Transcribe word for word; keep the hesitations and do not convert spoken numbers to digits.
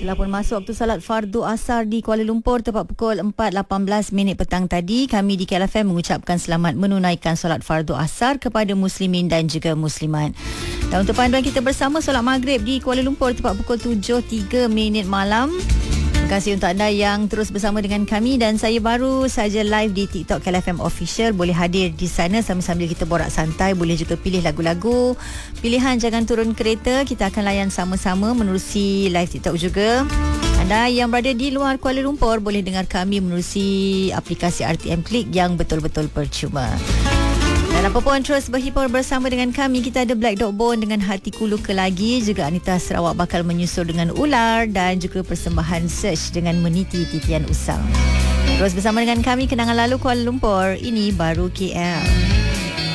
Telah pun masuk waktu salat fardu asar di Kuala Lumpur tepat pukul empat lapan belas minit petang tadi. Kami di K L F M mengucapkan selamat menunaikan solat fardu asar kepada muslimin dan juga muslimat. Dan untuk panduan kita bersama, solat maghrib di Kuala Lumpur tepat pukul tujuh tiga minit malam. Terima kasih untuk anda yang terus bersama dengan kami, dan saya baru saja live di TikTok K L F M Official. Boleh hadir di sana sambil-sambil kita borak santai. Boleh juga pilih lagu-lagu pilihan Jangan Turun Kereta. Kita akan layan sama-sama menerusi live TikTok juga. Anda yang berada di luar Kuala Lumpur boleh dengar kami menerusi aplikasi R T M Click yang betul-betul percuma. Dan apa pun terus berhibur bersama dengan kami. Kita ada Black Dog Bone dengan Hatiku Luka Lagi. Juga Anita Sarawak bakal menyusul dengan Ular. Dan juga persembahan Search dengan Meniti Titian Usang. Terus bersama dengan kami, kenangan lalu Kuala Lumpur. Ini baru K L.